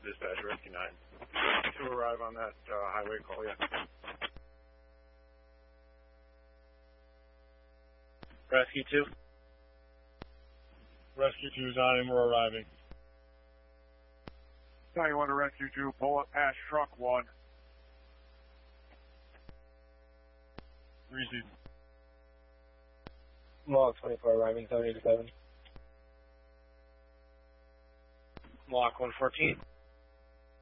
dispatch, Rescue 9. To arrive on that highway call, yeah. Rescue 2. Rescue 2's on and we're arriving. 91 to Rescue 2, pull up past truck 1. Receive. Mohawk 24 arriving, 787. Mohawk 114.